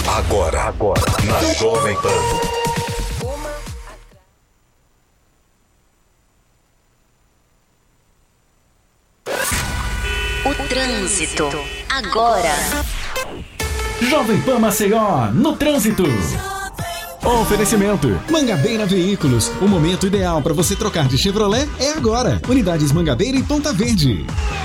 Agora, na Jovem Pan. O trânsito, agora. Jovem Pan Maceió, no trânsito. Oferecimento Mangabeira Veículos. O momento ideal para você trocar de Chevrolet é agora. Unidades Mangabeira e Ponta Verde.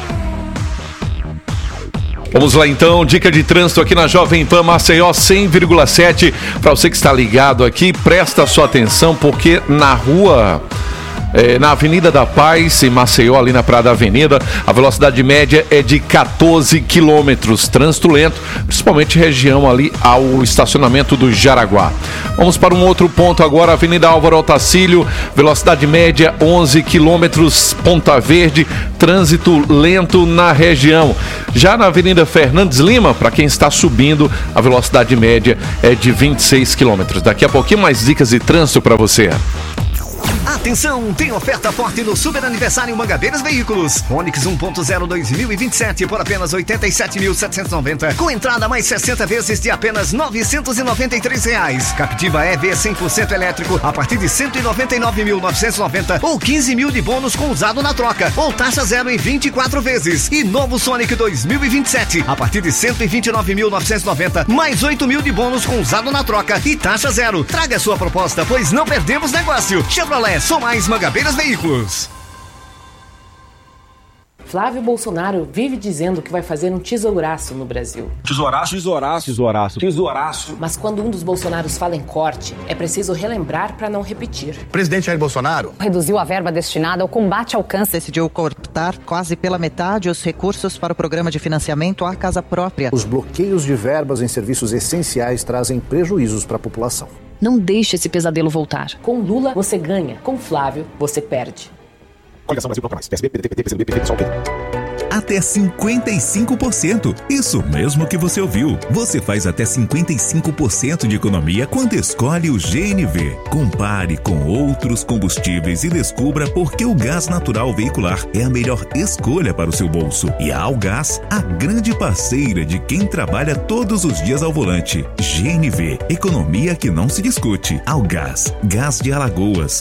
Vamos lá então, dica de trânsito aqui na Jovem Pan Maceió 100,7. Para você que está ligado aqui, presta a sua atenção porque na rua... na Avenida da Paz, em Maceió, ali na Praia da Avenida, a velocidade média é de 14 km, trânsito lento, principalmente região ali ao estacionamento do Jaraguá. Vamos para um outro ponto agora, Avenida Álvaro Otacílio, velocidade média 11 km, Ponta Verde, trânsito lento na região. Já na Avenida Fernandes Lima, para quem está subindo, a velocidade média é de 26 km. Daqui a pouquinho mais dicas de trânsito para você. Atenção, tem oferta forte no Super Aniversário Mangabeiras Veículos. Onix 1.0 2027 por apenas R$ 87.790, com entrada mais 60 vezes de apenas R$ 993. Captiva EV 100% elétrico a partir de R$ 199.990 ou 15 mil de bônus com usado na troca, ou taxa zero em 24 vezes. E novo Sonic 2027 a partir de R$ 129.990 mais 8 mil de bônus com usado na troca e taxa zero. Traga sua proposta, pois não perdemos negócio. Chevrolet, só mais Mangabeiras Veículos. Flávio Bolsonaro vive dizendo que vai fazer um tesouraço no Brasil. Tesouraço. Mas quando um dos Bolsonaros fala em corte, é preciso relembrar para não repetir. Presidente Jair Bolsonaro reduziu a verba destinada ao combate ao câncer. Decidiu cortar quase pela metade os recursos para o programa de financiamento à casa própria. Os bloqueios de verbas em serviços essenciais trazem prejuízos para a população. Não deixe esse pesadelo voltar. Com Lula, você ganha. Com Flávio, você perde. Coligação Brasil Bloco Mais. PSB, PDT, PT, PCdoB, PSOL, PT. Até 55%. Isso mesmo que você ouviu. Você faz até 55% de economia quando escolhe o GNV. Compare com outros combustíveis e descubra por que o gás natural veicular é a melhor escolha para o seu bolso. E a Algás, a grande parceira de quem trabalha todos os dias ao volante. GNV, economia que não se discute. Algás, gás de Alagoas.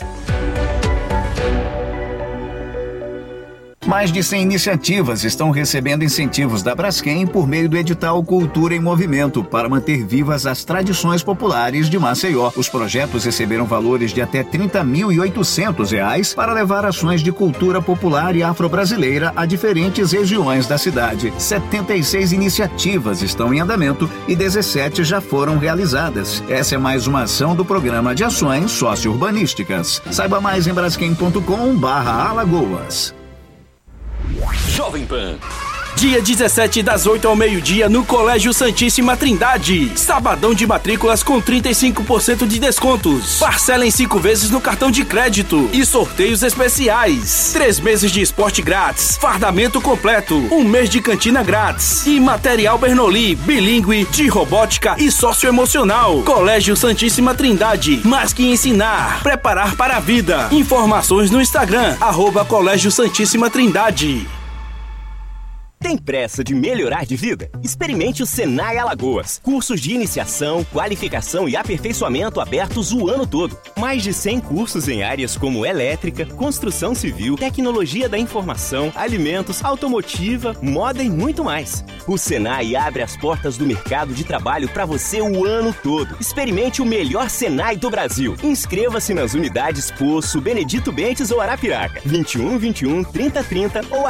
Mais de 100 iniciativas estão recebendo incentivos da Braskem por meio do edital Cultura em Movimento para manter vivas as tradições populares de Maceió. Os projetos receberam valores de até R$ 30.800 para levar ações de cultura popular e afro-brasileira a diferentes regiões da cidade. 76 iniciativas estão em andamento e 17 já foram realizadas. Essa é mais uma ação do Programa de Ações Socio-Urbanísticas. Saiba mais em braskem.com/Alagoas. Jovem Pan. Dia 17, das 8 ao meio-dia, no Colégio Santíssima Trindade. Sabadão de matrículas com 35% de descontos. Parcela em 5 vezes no cartão de crédito. E sorteios especiais. 3 meses de esporte grátis. Fardamento completo. 1 mês de cantina grátis. E material Bernoulli, bilíngue, de robótica e socioemocional. Colégio Santíssima Trindade. Mais que ensinar, preparar para a vida. Informações no Instagram, @Colégio Santíssima Trindade. Tem pressa de melhorar de vida? Experimente o Senai Alagoas. Cursos de iniciação, qualificação e aperfeiçoamento abertos o ano todo. Mais de 100 cursos em áreas como elétrica, construção civil, tecnologia da informação, alimentos, automotiva, moda e muito mais. O Senai abre as portas do mercado de trabalho para você o ano todo. Experimente o melhor Senai do Brasil. Inscreva-se nas unidades Poço, Benedito Bentes ou Arapiraca. 21 21 30 30 ou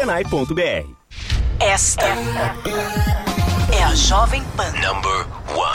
al.senai.br. Esta é a Jovem Pan. Number 1.